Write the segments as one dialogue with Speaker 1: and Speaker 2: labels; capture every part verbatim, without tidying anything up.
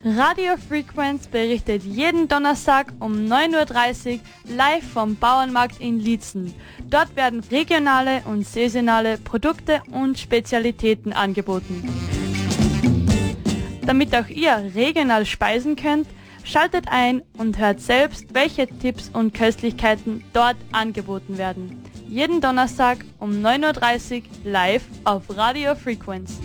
Speaker 1: Radio Frequenz berichtet jeden Donnerstag um neun Uhr dreißig live vom Bauernmarkt in Liezen. Dort werden regionale und saisonale Produkte und Spezialitäten angeboten. Damit auch ihr regional speisen könnt, schaltet ein und hört selbst, welche Tipps und Köstlichkeiten dort angeboten werden. Jeden Donnerstag um neun Uhr dreißig live auf Radio Frequenz.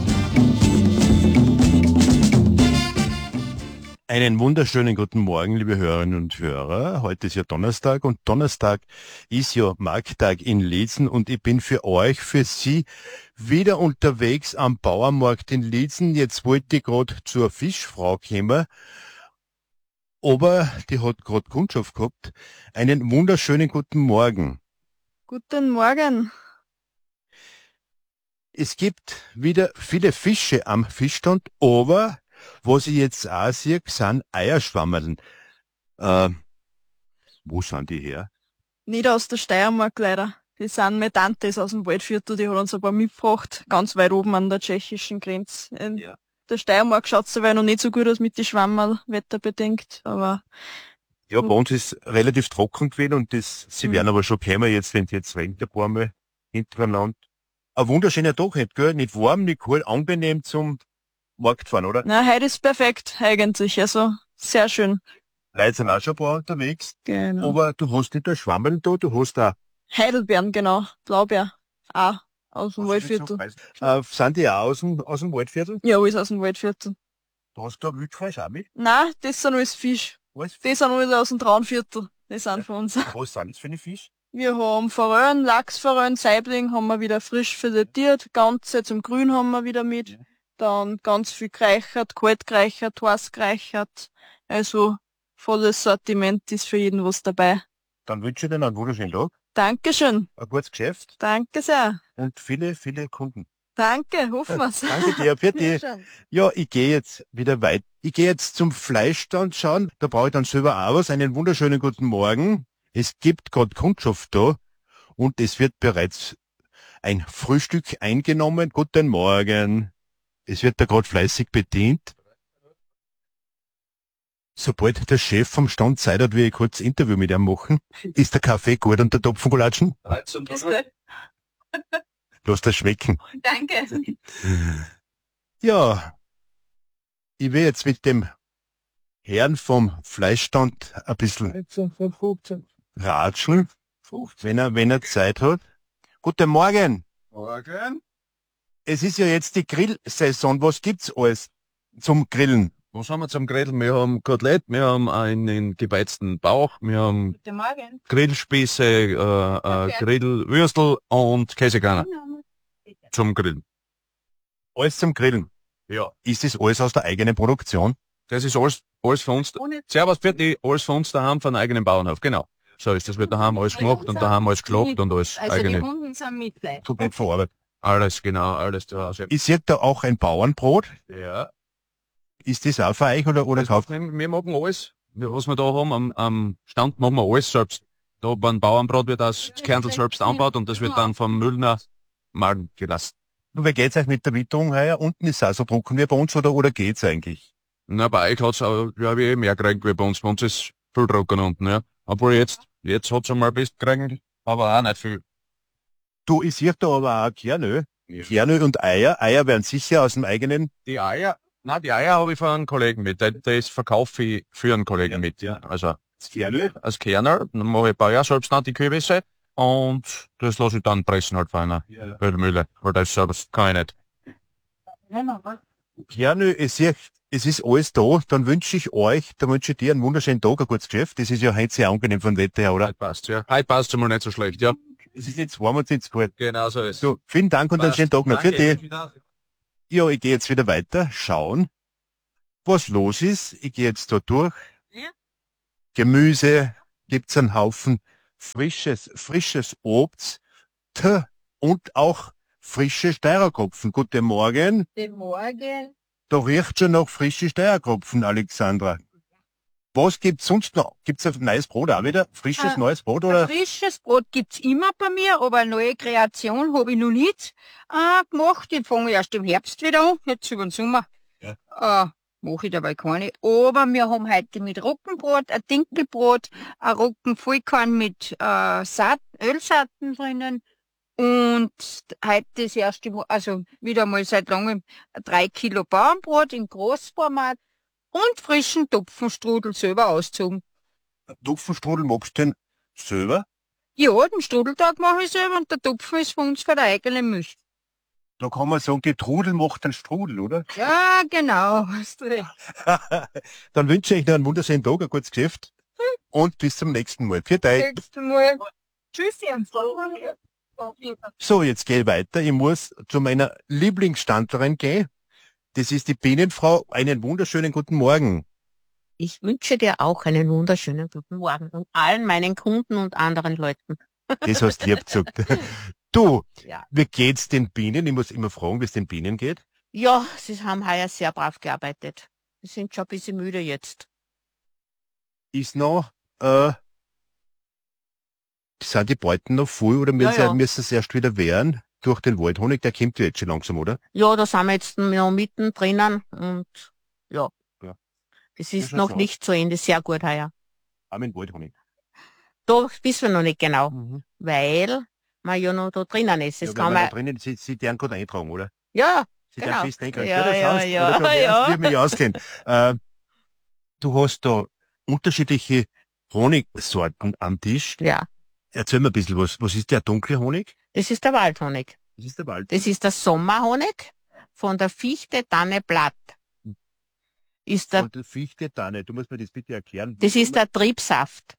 Speaker 2: Einen wunderschönen guten Morgen, liebe Hörerinnen und Hörer. Heute ist ja Donnerstag und Donnerstag ist ja Markttag in Liezen und ich bin für euch, für Sie wieder unterwegs am Bauernmarkt in Liezen. Jetzt wollte ich gerade zur Fischfrau kommen, aber die hat gerade Kundschaft gehabt. Einen wunderschönen guten Morgen.
Speaker 3: Guten Morgen.
Speaker 2: Es gibt wieder viele Fische am Fischstand, aber was ich jetzt auch sehe, sind Eierschwammerln. Äh, wo sind die her?
Speaker 3: Nicht aus der Steiermark leider. Die sind meine Tante ist aus dem Waldviertel, die hat uns ein paar mitgebracht, ganz weit oben an der tschechischen Grenze. In
Speaker 2: Ja.
Speaker 3: der Steiermark schaut es aber noch nicht so gut aus mit den Schwammerl, wetterbedingt, aber
Speaker 2: Ja, bei uns ist relativ trocken gewesen und das, sie
Speaker 3: Mhm.
Speaker 2: werden aber schon kommen, jetzt, wenn es jetzt regnet ein paar Mal hintereinander. Ein wunderschöner Tag heute, gell? Nicht warm, nicht kalt, angenehm zum Markt fahren, oder?
Speaker 3: na, heute ist perfekt eigentlich, also sehr schön.
Speaker 2: Leute sind auch schon ein paar unterwegs,
Speaker 3: Genau.
Speaker 2: aber du hast nicht nur Schwammerl da, du hast auch.
Speaker 3: Heidelbeeren, genau, Blaubeer, auch aus dem Waldviertel.
Speaker 2: Äh, sind die auch aus dem, aus dem Waldviertel?
Speaker 3: Ja, alles aus dem Waldviertel.
Speaker 2: Du hast da Wildfleisch auch mit?
Speaker 3: Nein, das sind alles Fisch.
Speaker 2: Was?
Speaker 3: Die sind alle aus dem Traunviertel. Die sind von uns.
Speaker 2: Was sind das für eine Fisch?
Speaker 3: Wir haben Forellen, Lachsforellen, Saibling haben wir wieder frisch filetiert, ganze zum Grün haben wir wieder mit.
Speaker 2: Ja.
Speaker 3: Dann ganz viel gereichert, kalt gereichert, heiß gereichert. Also volles Sortiment ist für jeden was dabei.
Speaker 2: Dann wünsche ich dir noch einen wunderschönen Tag,
Speaker 3: Dankeschön.
Speaker 2: ein gutes Geschäft
Speaker 3: Danke sehr.
Speaker 2: und viele, viele Kunden.
Speaker 3: Danke, hoffen wir's.
Speaker 2: Danke dir, für die.
Speaker 3: Schön.
Speaker 2: Ja, ich gehe jetzt wieder weit. Ich gehe jetzt zum Fleischstand schauen. Da brauche ich dann selber auch was. Einen wunderschönen guten Morgen. Es gibt gerade Kundschaft da und es wird bereits ein Frühstück eingenommen. Guten Morgen. Es wird da gerade fleißig bedient. Sobald der Chef vom Stand Zeit hat, will ich kurz ein Interview mit ihm machen. Ist der Kaffee gut und der Topfengulatschen? Lass das schmecken.
Speaker 3: Danke.
Speaker 2: Ja, ich will jetzt mit dem Herrn vom Fleischstand ein bisschen ratscheln, wenn er, wenn er Zeit hat. Guten Morgen.
Speaker 4: Morgen.
Speaker 2: Es ist ja jetzt die Grillsaison. Was gibt's alles zum Grillen?
Speaker 4: Was haben wir zum Grillen? Wir haben Kotelett, wir haben einen gebeizten Bauch, wir haben
Speaker 3: Guten Morgen.
Speaker 4: Grillspieße, äh, äh, Grillwürstel und Käsekörner zum Grillen.
Speaker 2: Alles zum Grillen.
Speaker 4: Ja.
Speaker 2: Ist das alles aus der eigenen Produktion?
Speaker 4: Das ist alles, alles für uns. Servus, Pfiat, alles für uns daheim von einem eigenen Bauernhof, genau. So ist das, wird daheim alles gemacht und daheim alles geschlachtet und alles
Speaker 5: Also die
Speaker 4: eigene.
Speaker 5: Hunden sind mit Fleisch.
Speaker 2: Tut nicht verarbeitet.
Speaker 4: Alles, genau, alles zu Hause.
Speaker 2: Ich sehe da auch ein Bauernbrot.
Speaker 4: Ja.
Speaker 2: Ist das auch für euch oder, oder kauft?
Speaker 4: Wir, wir machen alles. Wir- Was wir da haben am, am Stand, machen wir alles selbst. Da beim Bauernbrot wird das Kernel selbst angebaut und das wird dann vom Müllner malen gelassen.
Speaker 2: Wie geht's euch mit der Witterung heuer? Unten ist es auch so trocken wie bei uns oder, oder geht's eigentlich?
Speaker 4: Na, bei euch hat's auch, ja, wie mehr gekriegt wie bei uns. Bei uns ist viel trocken unten, ja. Obwohl jetzt, jetzt hat's einmal ein bisschen gekriegt, aber auch nicht viel.
Speaker 2: Du, ich sehe da aber auch Kernöl.
Speaker 4: Ja.
Speaker 2: Kernöl und Eier. Eier werden sicher aus dem eigenen.
Speaker 4: Die Eier, na, die Eier habe ich von einem Kollegen mit. Der, der ist verkaufe ich für einen Kollegen
Speaker 2: Ja,
Speaker 4: mit.
Speaker 2: ja.
Speaker 4: Also,
Speaker 2: Das Kernöl.
Speaker 4: als Kerner, dann mache ich bei ja selbst noch die Kürbisse und das lasse ich dann pressen halt von einer
Speaker 2: Ja.
Speaker 4: Ölmühle, weil das selbst kann ich nicht.
Speaker 2: Kernöl, ich sehe, es ist alles da. Dann wünsche ich euch, dann wünsche ich dir einen wunderschönen Tag, ein gutes Geschäft. Das ist ja heute sehr angenehm von Wetter her, oder?
Speaker 4: Heute passt, ja. Heute passt es mal nicht so schlecht, ja.
Speaker 2: Es ist jetzt warm und jetzt kalt.
Speaker 4: Genau so ist
Speaker 2: So, vielen Dank und einen
Speaker 4: Passt.
Speaker 2: schönen Tag noch. Für
Speaker 4: Danke.
Speaker 2: dich. Ja, ich gehe jetzt wieder weiter, schauen, was los ist. Ich gehe jetzt da durch.
Speaker 3: Ja.
Speaker 2: Gemüse, gibt's einen Haufen frisches, frisches Obst tö, und auch frische Steirerkopfen. Guten Morgen.
Speaker 5: Guten Morgen.
Speaker 2: Da riecht schon nach frische Steirerkopfen, Alexandra. Was gibt's sonst noch? Gibt's ein neues Brot auch wieder? Frisches
Speaker 5: Äh,
Speaker 2: neues Brot
Speaker 5: Ein
Speaker 2: oder?
Speaker 5: frisches Brot gibt's immer bei mir, aber eine neue Kreation habe ich noch nicht äh, gemacht. Die fange erst im Herbst wieder an, jetzt über den Sommer.
Speaker 2: Ja.
Speaker 5: Äh, mache ich dabei keine. Aber wir haben heute mit Roggenbrot, ein Dinkelbrot, ein Roggenvollkorn mit äh, Saat, Ölsaaten drinnen. Und heute das erste Mal, also wieder mal seit langem, drei Kilo Bauernbrot im Großformat und frischen Topfenstrudel selber ausgezogen.
Speaker 2: Topfenstrudel magst du denn selber?
Speaker 5: Ja, den Strudeltag mache ich selber und der Topfen ist von uns von der eigenen Milch.
Speaker 2: Da kann man sagen, die Trudel macht einen Strudel, oder?
Speaker 5: Ja, genau. Hast du recht.
Speaker 2: Dann wünsche ich noch einen wunderschönen Tag, ein gutes Geschäft und bis zum nächsten Mal. Für dich.
Speaker 5: Nächstes Mal. Tschüssi.
Speaker 2: So, jetzt gehe ich weiter. Ich muss zu meiner Lieblingsstandlerin gehen. Das ist die Bienenfrau. Einen wunderschönen guten Morgen.
Speaker 6: Ich wünsche dir auch einen wunderschönen guten Morgen und allen meinen Kunden und anderen Leuten.
Speaker 2: Das hast du lieb gesagt. Du,
Speaker 6: Ja.
Speaker 2: wie geht's den Bienen? Ich muss immer fragen, wie es den Bienen geht.
Speaker 6: Ja, sie haben heuer sehr brav gearbeitet. Sie sind schon ein bisschen müde jetzt.
Speaker 2: Ist noch, äh, sind die Beuten noch voll oder müssen,
Speaker 6: Ja, ja.
Speaker 2: sie, müssen sie erst wieder wehren durch den Waldhonig? Der kommt ja jetzt schon langsam, oder?
Speaker 6: Ja, da sind wir jetzt noch mitten drinnen und ja.
Speaker 2: Ja.
Speaker 6: Es
Speaker 2: Das
Speaker 6: ist
Speaker 2: ist
Speaker 6: noch
Speaker 2: so.
Speaker 6: nicht zu Ende, sehr gut heuer.
Speaker 2: Auch mit Waldhonig.
Speaker 6: Da wissen wir noch nicht genau,
Speaker 2: Mhm.
Speaker 6: weil man ja noch da drinnen ist. Das
Speaker 2: Ja,
Speaker 6: kann
Speaker 2: weil wir
Speaker 6: man,
Speaker 2: da drinnen, sie, sie deren gerade eintragen, oder?
Speaker 6: ja,
Speaker 2: Sie
Speaker 6: Genau.
Speaker 2: deren fest eintragen.
Speaker 6: Ja,
Speaker 2: das
Speaker 6: ja,
Speaker 2: heißt,
Speaker 6: ja,
Speaker 2: oder, da
Speaker 6: ja.
Speaker 2: ja. mich auskennen. Äh, du hast da unterschiedliche Honigsorten am Tisch.
Speaker 6: ja.
Speaker 2: Erzähl mir ein bisschen was. Was ist der dunkle Honig?
Speaker 6: Das ist der Waldhonig.
Speaker 2: Das ist der Wald.
Speaker 6: Das ist der Sommerhonig von der Fichte Tanne Blatt. Ist der,
Speaker 2: Und der Fichte Tanne. Du musst mir das bitte erklären.
Speaker 6: das ist der Triebsaft.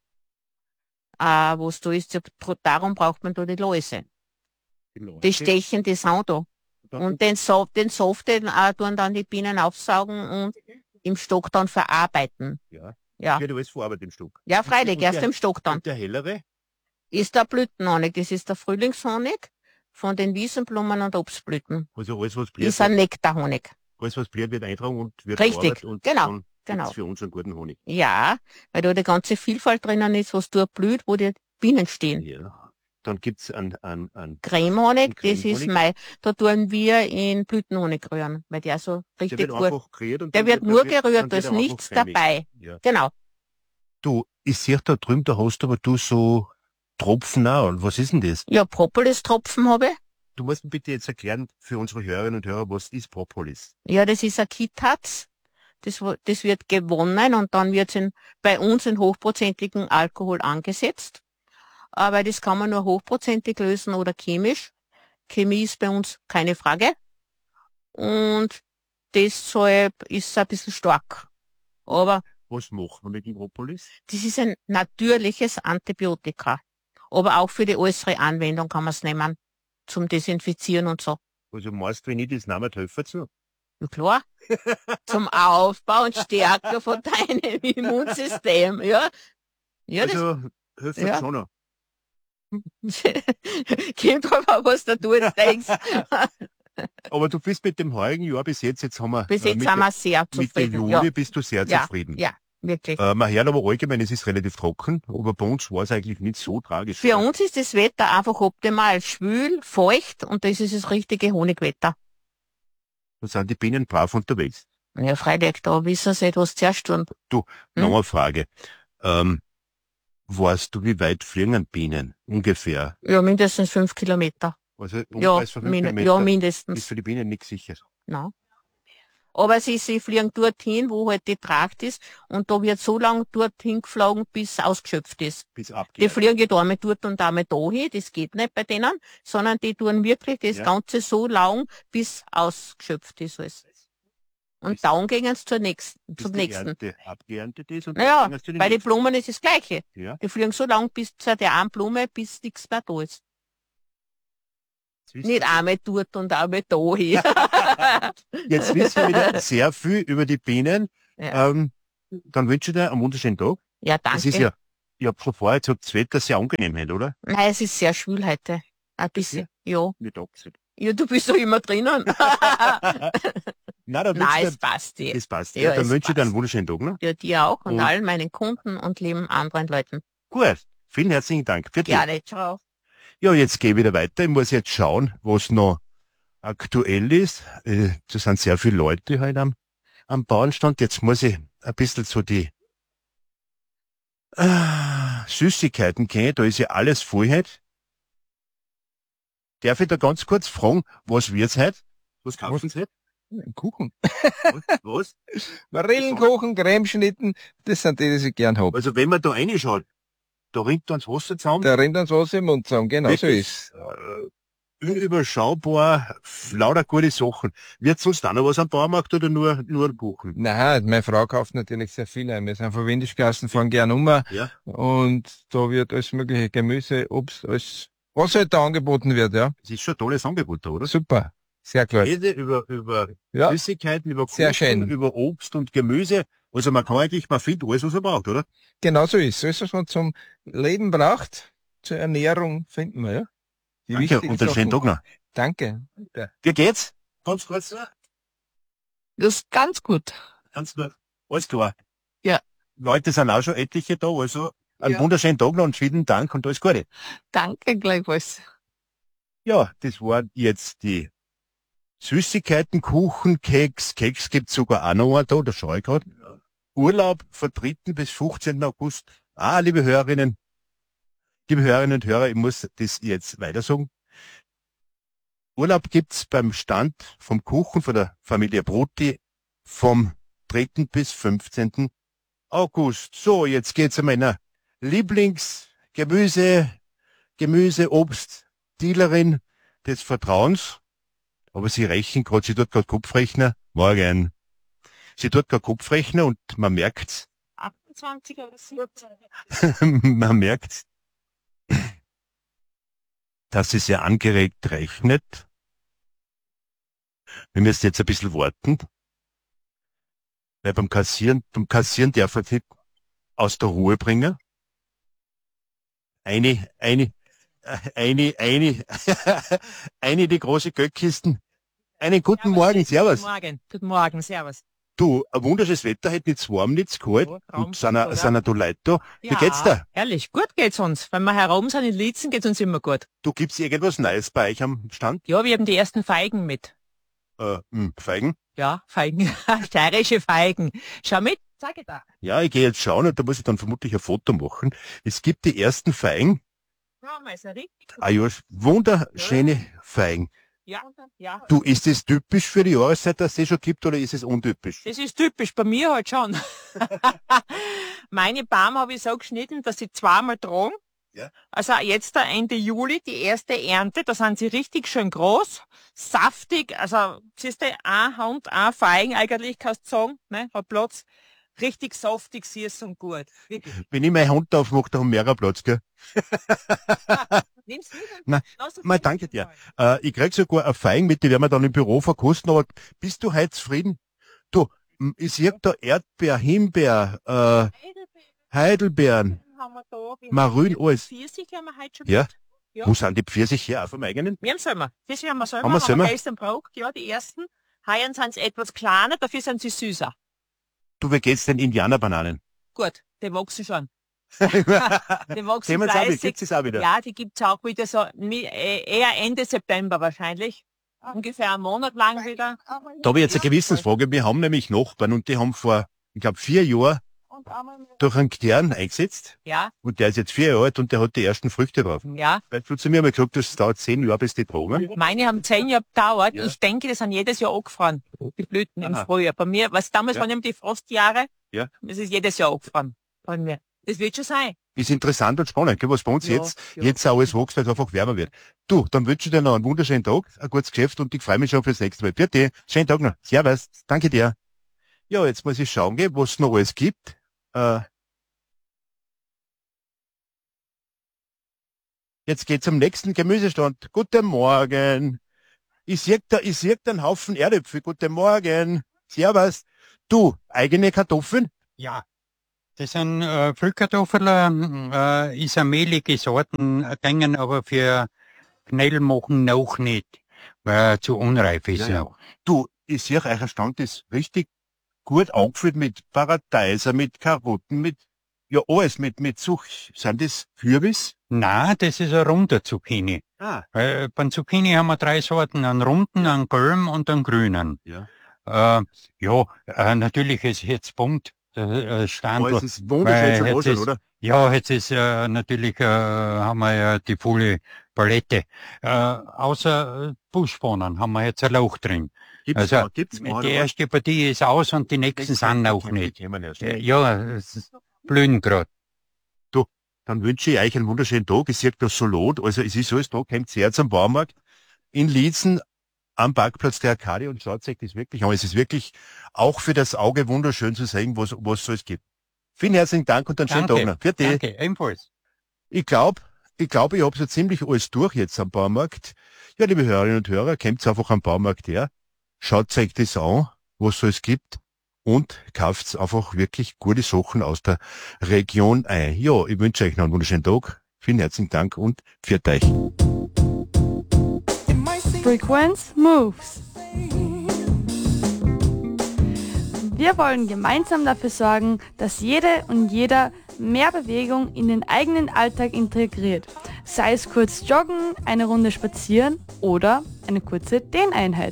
Speaker 6: Äh, was da ist, darum braucht man da die Läuse. Die stechen die Sound da. Und den, so den Saft, den äh, tun dann die Bienen aufsaugen und im Stock dann verarbeiten.
Speaker 2: Ja.
Speaker 6: Ja.
Speaker 2: Wird alles verarbeitet im Stück.
Speaker 6: Ja, freilich,
Speaker 2: Und
Speaker 6: erst
Speaker 2: der-
Speaker 6: im Stock dann.
Speaker 2: Und der hellere?
Speaker 6: Ist der Blütenhonig, das ist der Frühlingshonig von den Wiesenblumen und Obstblüten.
Speaker 2: Also alles, was bliert,
Speaker 6: Ist ein Nektarhonig.
Speaker 2: alles, was bliert, wird eintragen und wird
Speaker 6: Richtig,
Speaker 2: verarbeitet und
Speaker 6: genau,
Speaker 2: dann
Speaker 6: genau.
Speaker 2: gibt's für uns einen guten Honig.
Speaker 6: Ja, weil da die ganze Vielfalt drinnen ist, was da blüht, wo die Bienen stehen.
Speaker 2: Ja. Dann gibt's einen, einen, einen
Speaker 6: Cremehonig,
Speaker 2: Und
Speaker 6: das ist
Speaker 2: Cremehonig?
Speaker 6: mein, da tun wir in Blütenhonig rühren, weil der so
Speaker 2: der
Speaker 6: richtig
Speaker 2: wird
Speaker 6: gut.
Speaker 2: einfach gerührt und
Speaker 6: Der
Speaker 2: dann
Speaker 6: wird nur
Speaker 2: dann
Speaker 6: gerührt,
Speaker 2: dann
Speaker 6: da
Speaker 2: wird
Speaker 6: ist
Speaker 2: er einfach
Speaker 6: nichts
Speaker 2: cremig.
Speaker 6: dabei.
Speaker 2: Ja.
Speaker 6: Genau.
Speaker 2: Du, ich sehe da drüben, da hast du aber du so Tropfen auch. Und was ist denn das?
Speaker 6: Ja, Propolis-Tropfen habe ich.
Speaker 2: Du musst mir bitte jetzt erklären für unsere Hörerinnen und Hörer, was ist Propolis?
Speaker 6: Ja, das ist ein Kitatz. Das, wo- das wird gewonnen und dann wird es bei uns in hochprozentigen Alkohol angesetzt. Aber das kann man nur hochprozentig lösen oder chemisch. Chemie ist bei uns keine Frage. Und deshalb ist es ein bisschen stark. Aber
Speaker 2: Was macht man mit dem Propolis?
Speaker 6: das ist ein natürliches Antibiotika. Aber auch für die äußere Anwendung kann man es nehmen. Zum Desinfizieren und so.
Speaker 2: Also meinst du, wenn ich das nehme, helfen zu?
Speaker 6: Ja klar. Zum Aufbau und Stärken von deinem Immunsystem, ja. Ja, das
Speaker 2: also hilft
Speaker 6: ja.
Speaker 2: schon noch.
Speaker 6: kommt drauf an, was du jetzt denkst.
Speaker 2: Aber du bist mit dem heurigen Jahr bis jetzt, jetzt haben wir,
Speaker 6: Bis
Speaker 2: äh,
Speaker 6: jetzt
Speaker 2: mit,
Speaker 6: sind
Speaker 2: der,
Speaker 6: wir sehr
Speaker 2: mit der
Speaker 6: zufrieden.
Speaker 2: Juli
Speaker 6: Ja,
Speaker 2: bist du sehr
Speaker 6: Ja,
Speaker 2: zufrieden.
Speaker 6: ja, wirklich.
Speaker 2: Äh, man hört aber allgemein, es ist relativ trocken, aber bei uns war es eigentlich nicht so tragisch.
Speaker 6: Für uns ist das Wetter einfach optimal. Schwül, feucht und das ist das richtige Honigwetter.
Speaker 2: Da sind die Bienen brav unterwegs.
Speaker 6: Ja, freilich, da wissen sie nicht, was zuerst tun.
Speaker 2: Du,
Speaker 6: Hm?
Speaker 2: noch eine Frage. Ähm, weißt du, wie weit fliegen Bienen? Ungefähr.
Speaker 6: Ja, mindestens fünf Kilometer.
Speaker 2: Also
Speaker 6: Ja,
Speaker 2: Umkreis von fünf
Speaker 6: min
Speaker 2: Kilometer
Speaker 6: ja
Speaker 2: ist
Speaker 6: mindestens.
Speaker 2: für die Bienen nicht sicher.
Speaker 6: Na. Aber sie, sie fliegen dorthin, wo halt die Tracht ist, und da wird so lange dorthin geflogen, bis ausgeschöpft ist.
Speaker 2: Bis
Speaker 6: Die
Speaker 2: abgeht.
Speaker 6: fliegen nicht einmal dort und einmal dahin, das geht nicht bei denen, sondern die tun wirklich das
Speaker 2: Ja.
Speaker 6: Ganze so lang, bis ausgeschöpft ist alles. Und
Speaker 2: Bis-
Speaker 6: dann gehen sie zur nächsten,
Speaker 2: Bis
Speaker 6: zum
Speaker 2: die
Speaker 6: nächsten.
Speaker 2: Ernte abgeerntet ist und
Speaker 6: Naja,
Speaker 2: dann gehen sie zu den
Speaker 6: bei den
Speaker 2: nächsten.
Speaker 6: Blumen ist das Gleiche.
Speaker 2: Ja,
Speaker 6: Die fliegen so lang bis zu der einen Blume, bis nichts mehr da ist.
Speaker 2: jetzt wissen
Speaker 6: Nicht
Speaker 2: wir-
Speaker 6: einmal dort und einmal dahin.
Speaker 2: Jetzt wissen wir wieder sehr viel über die Bienen.
Speaker 6: Ja.
Speaker 2: Ähm, dann wünsche ich dir einen wunderschönen Tag.
Speaker 6: Ja, danke.
Speaker 2: Das ist ja, ich habe schon vorher gesagt, das Wetter sehr angenehm heute, oder?
Speaker 6: Nein, es ist sehr schwül heute. Ein bisschen. Ja.
Speaker 2: Nicht abgesehen.
Speaker 6: Ja, du bist doch immer drinnen.
Speaker 2: Nein, dann
Speaker 6: Nein,
Speaker 2: wünsche
Speaker 6: es
Speaker 2: ich
Speaker 6: passt
Speaker 2: dir,
Speaker 6: dir.
Speaker 2: das passt.
Speaker 6: Ja,
Speaker 2: Ja, dann
Speaker 6: es
Speaker 2: wünsche ich dir einen
Speaker 6: passt.
Speaker 2: wunderschönen Tag, ne?
Speaker 6: Ja, dir auch und,
Speaker 2: Und-
Speaker 6: allen meinen Kunden und lieben anderen Leuten.
Speaker 2: Gut. Vielen herzlichen Dank. Für dich.
Speaker 6: Gerne, ciao.
Speaker 2: Ja, jetzt gehe ich wieder weiter. Ich muss jetzt schauen, was noch aktuell ist. Äh, Da sind sehr viele Leute heute am am Bauernstand. Jetzt muss ich ein bisschen so die äh, Süßigkeiten kennen. Da ist ja alles voll heute. Darf ich da ganz kurz fragen, was wird's heute? Was kaufen Sie heute?
Speaker 7: Kuchen.
Speaker 2: Was?
Speaker 7: Marillenkuchen, Cremeschnitten, das sind die, die ich gern hab.
Speaker 2: Also wenn man da reinschaut, da rinnt uns Wasser zusammen.
Speaker 7: Da rennt uns was im Mund zusammen, genau so
Speaker 2: Wirklich,
Speaker 7: ist.
Speaker 2: äh, Unüberschaubar, lauter gute Sachen. Wird sonst auch noch was am Baumarkt oder nur, nur ein Kuchen?
Speaker 7: Nein, meine Frau kauft natürlich sehr viel ein. Wir sind von Windischgassen, fahren gern um.
Speaker 2: Ja.
Speaker 7: Und da wird alles mögliche Gemüse, Obst, alles, was halt da angeboten wird, ja.
Speaker 2: Das ist schon ein tolles Angebot da, oder?
Speaker 7: Super. Sehr klar.
Speaker 2: Rede über, über
Speaker 7: Ja.
Speaker 2: Süßigkeiten, über
Speaker 7: Sehr
Speaker 2: Kuchen,
Speaker 7: schön.
Speaker 2: über Obst und Gemüse. Also man kann eigentlich, man findet alles, was man braucht, oder?
Speaker 7: Genau so ist. Alles, was man zum Leben braucht, zur Ernährung finden wir, ja. Die
Speaker 2: Danke,
Speaker 7: wichtigen
Speaker 2: und einen schönen
Speaker 7: Sachen.
Speaker 2: Tag noch.
Speaker 7: Danke.
Speaker 2: Wie geht's? Ganz kurz, ne?
Speaker 3: Das ist ganz gut.
Speaker 2: Ganz gut. Alles klar.
Speaker 3: Ja.
Speaker 2: Leute sind auch schon etliche da, also einen
Speaker 3: Ja.
Speaker 2: wunderschönen Tag noch und vielen Dank und alles Gute.
Speaker 3: Danke gleichfalls.
Speaker 2: Ja, das waren jetzt die Süßigkeiten, Kuchen, Keks. Keks gibt's sogar auch noch einen da, da schaue ich gerade. Urlaub von dritten bis fünfzehnten August. Ah, liebe Hörerinnen, liebe Hörerinnen und Hörer, ich muss das jetzt weiter sagen. Urlaub gibt's beim Stand vom Kuchen von der Familie Brutti vom dritten bis fünfzehnten August. So, jetzt geht's um meiner Lieblingsgemüse, Gemüse, Obst, Dealerin des Vertrauens. Aber sie rechnen gerade, sie tut gerade Kopfrechner. Morgen. Sie tut gerade Kopfrechner und man merkt's.
Speaker 6: achtundzwanzig oder siebzehn.
Speaker 2: Man merkt, dass sie sehr angeregt rechnet. Wir müssen jetzt ein bisschen warten. Weil beim Kassieren, beim Kassieren darf man nicht aus der Ruhe bringen. Eine, eine, äh, eine, eine, eine die große Göttkisten. Einen guten Morgen, servus.
Speaker 6: Guten Morgen, guten Morgen, servus.
Speaker 2: Du, ein wunderschönes Wetter, heute nicht zu warm, nicht zu kalt.
Speaker 6: Ja,
Speaker 2: Und
Speaker 6: Traumhaft,
Speaker 2: sind auch-
Speaker 6: oder?
Speaker 2: sind auch da Leute da. Wie
Speaker 6: Ja,
Speaker 2: geht's dir?
Speaker 6: Ehrlich, gut geht's uns. Wenn wir herum sind in Lietzen, geht's uns immer gut.
Speaker 2: Du, gibt's irgendwas Neues bei euch am Stand?
Speaker 6: Ja, wir haben die ersten Feigen mit.
Speaker 2: Äh, mh, Feigen?
Speaker 6: Ja, Feigen. Steirische Feigen. Schau mit, zeige da.
Speaker 2: Ja, ich gehe jetzt schauen und da muss ich dann vermutlich ein Foto machen. Es gibt die ersten Feigen.
Speaker 6: Ja, mal so richtig.
Speaker 2: Ah ja, wunderschöne Feigen.
Speaker 6: Ja, ja.
Speaker 2: Du, ist es typisch für die Jahreszeit, dass es die schon gibt, oder ist es untypisch?
Speaker 6: Das ist typisch, bei mir halt schon. Meine Baum habe ich so geschnitten, dass sie zweimal tragen.
Speaker 2: Ja.
Speaker 6: Also jetzt da Ende Juli, die erste Ernte, da sind sie richtig schön groß, saftig, also siehst du, ein Hand, ein Feigen eigentlich, kannst du sagen, ne, hat Platz. Richtig saftig, süß und gut. Wirklich.
Speaker 2: Wenn ich meine Hand aufmache, da haben wir mehr Platz, gell?
Speaker 6: Nimm's mit und
Speaker 2: Nein,
Speaker 6: lass es
Speaker 2: mal
Speaker 6: dir
Speaker 2: danke dir.
Speaker 6: gefallen.
Speaker 2: Äh, ich krieg sogar eine Feigen mit, die werden wir dann im Büro verkosten, aber bist du heute zufrieden? Du, m, ich sehe da Erdbeer, Himbeer, äh, Heidelbeeren,
Speaker 6: Haben wir da, wir
Speaker 2: Marün,
Speaker 6: haben
Speaker 2: alles.
Speaker 6: Pfirsich haben wir heute schon
Speaker 2: Ja?
Speaker 6: mit. Ja.
Speaker 2: Wo sind die Pfirsiche her? Auch vom eigenen?
Speaker 6: Wir haben selber. Pfirsich haben wir selber.
Speaker 2: Haben wir selber?
Speaker 6: gestern gebraucht, ja, die ersten. Heuer sind sie etwas kleiner, dafür sind sie süßer.
Speaker 2: Du, wie geht's den Indianerbananen?
Speaker 6: Gut, die wachsen schon.
Speaker 2: Sehen
Speaker 6: Die wachsen
Speaker 2: wir jetzt auch wieder,
Speaker 6: fleißig.
Speaker 2: gibt's es auch wieder?
Speaker 6: Ja, die gibt's auch wieder so, mi- äh, eher Ende September wahrscheinlich. Ungefähr einen Monat lang wieder.
Speaker 2: Da habe ich jetzt eine Gewissensfrage. Wir haben nämlich Nachbarn und die haben vor, ich glaube, vier Jahren durch einen Kern eingesetzt.
Speaker 6: Ja,
Speaker 2: Und der ist jetzt vier Jahre alt und der hat die ersten Früchte drauf.
Speaker 6: ja.
Speaker 2: Weil du zu mir mal gesagt hast, es dauert zehn Jahre, bis die tragen.
Speaker 6: Meine haben zehn Jahre gedauert.
Speaker 2: Ja.
Speaker 6: Ich denke, das sind jedes Jahr angefroren. Die Blüten im
Speaker 2: Aha.
Speaker 6: Frühjahr. Bei mir, was damals
Speaker 2: Ja.
Speaker 6: waren eben die Frostjahre.
Speaker 2: Ja.
Speaker 6: Das ist jedes Jahr angefroren. Bei mir. Das wird schon sein.
Speaker 2: Ist interessant und spannend, gell, was bei uns
Speaker 6: Ja,
Speaker 2: jetzt,
Speaker 6: ja.
Speaker 2: jetzt auch alles wächst, weil es einfach wärmer wird. Du, dann wünsche ich dir noch einen wunderschönen Tag, ein gutes Geschäft und ich freue mich schon fürs nächste Mal. Bitte, schönen Tag noch. Servus, danke dir. Ja, jetzt muss ich schauen, gell, was es noch alles gibt. Äh, jetzt geht's zum nächsten Gemüsestand. Guten Morgen. Ich sehe da, ich sehe da einen Haufen Erdäpfel. Guten Morgen. Servus. Du, eigene Kartoffeln?
Speaker 8: Ja, das sind äh, Frühkartoffeln, äh, ist eine mehlige Sorten, äh, gängen aber für schnell machen noch nicht, weil er zu unreif ist.
Speaker 2: Ja, ja. Du, ich sehe, euer Stand ist richtig gut angefüllt mit Paradeiser, mit Karotten, mit, ja, alles, mit, mit Such. Sind das Kürbis?
Speaker 8: Na, das ist ein runder Zucchini.
Speaker 2: Ah.
Speaker 8: Äh, beim Zucchini haben wir drei Sorten, einen runden, einen gelben und einen grünen.
Speaker 2: Ja.
Speaker 8: Äh, ja, äh, natürlich ist jetzt Punkt, der äh, Standel.
Speaker 2: Aber es ist wunderschön zum
Speaker 8: Weil jetzt
Speaker 2: Anschauen,
Speaker 8: ist-
Speaker 2: oder?
Speaker 8: Ja, jetzt ist äh, natürlich, äh, haben wir ja die volle Palette. Äh, außer äh, Busbahnen haben wir jetzt ein Loch drin.
Speaker 2: Gibt's
Speaker 8: Also,
Speaker 2: noch, gibt's noch,
Speaker 8: Die
Speaker 2: oder was?
Speaker 8: erste Partie ist aus und die nächsten sind noch
Speaker 2: Die
Speaker 8: nicht.
Speaker 2: kämen erst.
Speaker 8: Äh, Ja, es ist blühen gerade.
Speaker 2: Dann wünsche ich euch einen wunderschönen Tag. Ich sehe das so lot. Also es ist alles da, kommt her zum Baumarkt in Liezen am Parkplatz der Arcade und schaut euch das wirklich an. Es ist wirklich auch für das Auge wunderschön zu sehen, was was so es gibt. Vielen herzlichen Dank und einen schönen
Speaker 8: Danke.
Speaker 2: Tag noch. Für die.
Speaker 8: Danke, ebenfalls.
Speaker 2: Ich glaube, ich glaube, ich habe so ziemlich alles durch jetzt am Baumarkt. Ja, liebe Hörerinnen und Hörer, kommt einfach am Baumarkt her, schaut euch das an, was so es gibt und kauft einfach wirklich gute Sachen aus der Region ein. Ja, ich wünsche euch noch einen wunderschönen Tag. Vielen herzlichen Dank und pfiat euch.
Speaker 1: Frequenz Moves. Wir wollen gemeinsam dafür sorgen, dass jede und jeder mehr Bewegung in den eigenen Alltag integriert. Sei es kurz joggen, eine Runde spazieren oder eine kurze Dehneinheit.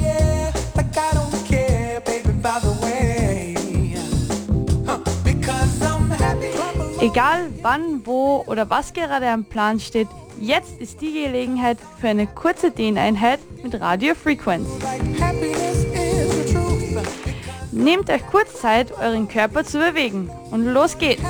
Speaker 1: Egal wann, wo oder was gerade am Plan steht, jetzt ist die Gelegenheit für eine kurze Dehneinheit mit Radio Frequenz. Nehmt euch kurz Zeit, euren Körper zu bewegen und los geht's!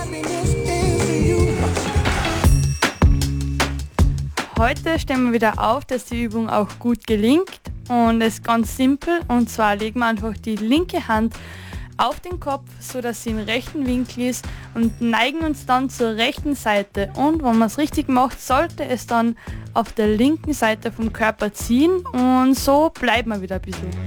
Speaker 1: Heute stellen wir wieder auf, dass die Übung auch gut gelingt und es ist ganz simpel, und zwar legen wir einfach die linke Hand auf den Kopf, so dass sie im rechten Winkel ist, und neigen uns dann zur rechten Seite, und wenn man es richtig macht, sollte es dann auf der linken Seite vom Körper ziehen und so bleibt man wieder ein bisschen.